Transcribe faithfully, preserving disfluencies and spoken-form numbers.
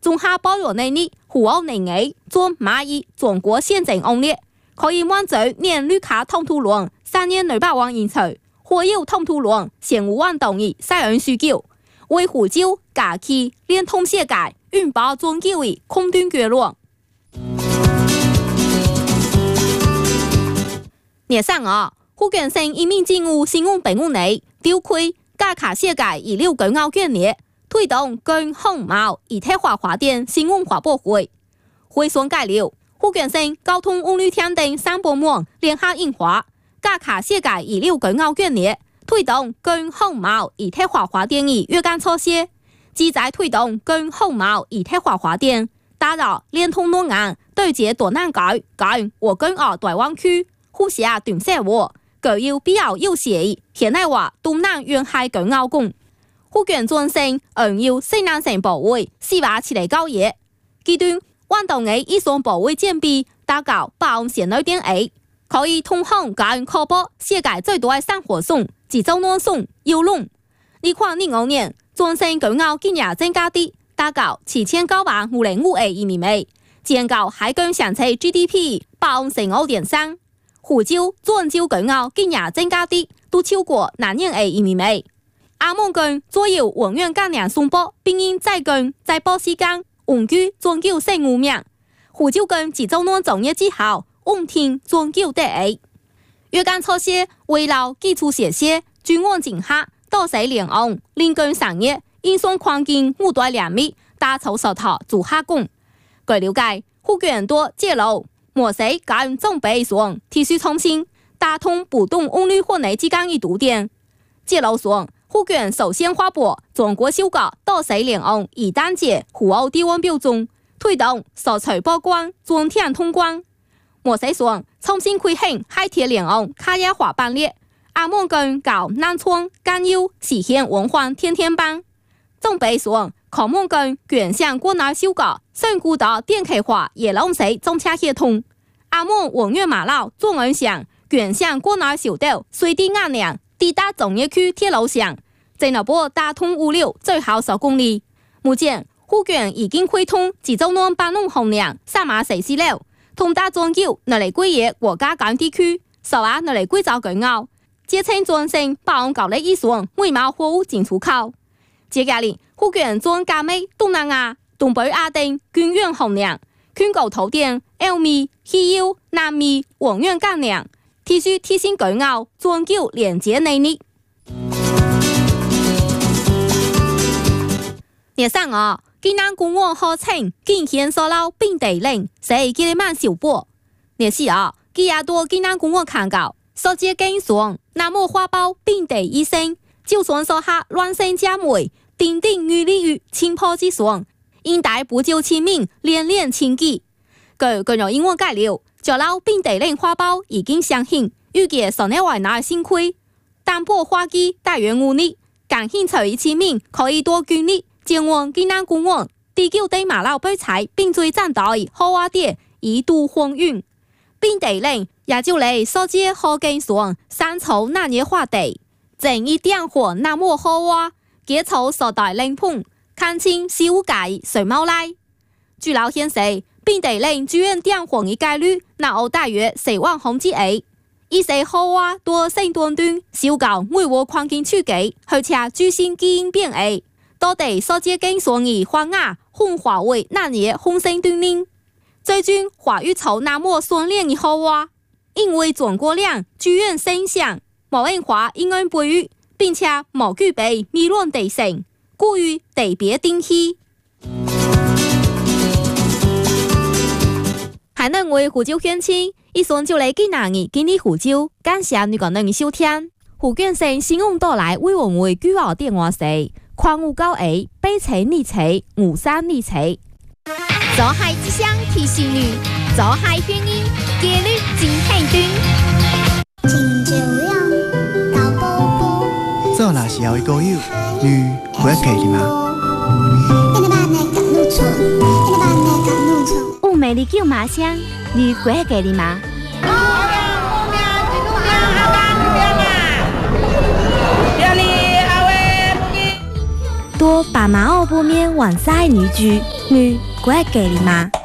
中下保留内力，虎奥内内做蚂蚁中国宪政恶劣，可以满足年绿卡通途论三年二百万人口，或有通途论前五万同意三人需求，为湖州假期连通世界运包终究为空端绝论。年上啊，福建省一名政务新闻本务内丢亏假卡世界二六九澳卷列。推动跟红毛以体化发展新闻发布会，会上介绍，福建省交通运输厅等三部门联合印发假卡世界二六九澳卷列，推动跟红毛以体化发展的约干措施，旨在推动跟红毛以体化发展，打造连通两岸对接大南街跟我跟澳大湾区互协短社会，具有必要有协现代化东南沿海跟澳共。福建专省仍要西南省部位四百起来交易，其中万道的以上部位建币达到八万线内点 A， 可以通航跟确保世界最大的生活送及走南送邮轮。二零二五年，专省跟澳今年增加的达到七千九百五零五亿人民币，建构海港相车 G D P 八万四五点三。湖州、漳州跟澳今年增加的都超过两亿人民币。阿蒙根左右文苑干粮送报，并因在根在报时间，稳居终究剩五名。湖州根自走南总业之后，稳定终究第一。约干措施围绕基础设施、均稳政策、多势联网、lin根产业、应送环境五大两米，打造石头做下工。據了解，福建多揭露模式跟總備上提出創新，打通不同運輸環內之間的堵點。揭露上。福建首先發布中國首個多勢聯網二單節湖澳低溫標準，推動掃除報關、專艇通關。模式上重新規限海鐵聯網卡亞化班列，阿蒙根搞南村甘優實現文化天天班。總備上考蒙根卷向國內首個深古島電氣化野龍水中車協同，阿蒙文苑馬路中恩鄉卷向國內小島水地亞娘。抵達總業區鐵路上，整路部打通物流最後十公里。目前，福建已經開通自走南巴弄紅梁三馬四四路，通達終究能嚟歸業國家港地區，首下能嚟歸州港澳，接稱專省八萬九厘以上外貿貨物進出口。接下來，福建將加美東南亞、東北亞等軍遠紅梁，全球頭點、歐美、西歐、南美、文苑幹梁。提出提升港澳終究連接能力。日上啊，今南公園號稱今現所撈並地令，是幾萬小波。日是啊，幾廿多今南公園看到，所接經常那麼花包並地醫生，就算所下亂生加梅，定定於利於清破之上，應帶不久清明連連清記。據據有英文介紹。就撈並地令花包已經上線，預計上年外拿新規，擔保花機大約五年，感興趣一千名可以多捐力，前往今南公園，第九對馬路比賽並最戰鬥好話啲一度風雲，並地令也就嚟所接好經上山草那嘢花地，正一點火那麼好話，結草所帶靈碰，看清小界水貓來，據老顯示。並地令住院點火的概率，那有大約四萬分之一。一些好話多性短短，小搞每個環境處理，而且主心基因變異。到底所接經常的花亞紅花為那嘢紅性鍛鍊，最近華語潮那麼酸練的好話，因為中國人住院聲響，冇人話應該培育，並且冇具備理論地性，故於特別定義。海南為湖州鄉親，一送就嚟幾難年經歷湖州，感謝你個能嘅收聽。福建省新聞到來為我們舉奧電話是礦物高 A 北齊二齊五三二齊。 走海之鄉提醒你，走海原因幾率真太短。 真就樣到寶寶， 做那是要一個友，你不要客氣嗎？ 烏美麗叫馬香，你不要客氣嗎？ 多把马奥波面往塞女居女乖给你吗？